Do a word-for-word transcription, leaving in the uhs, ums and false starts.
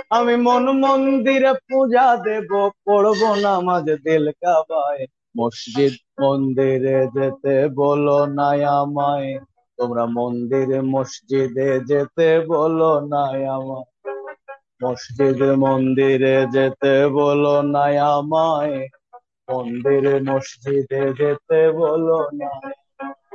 আমি মন মন্দিরে পূজা দেব, পড়বো নামাজ দিল কাবায়। মসজিদ মন্দিরে যেতে বলো না আমায়, তোমরা মন্দিরে মসজিদে যেতে বলো না আমায়। মসজিদ মন্দিরে যেতে বলো না আমায়, মন্দিরে মসজিদে যেতে বলো না।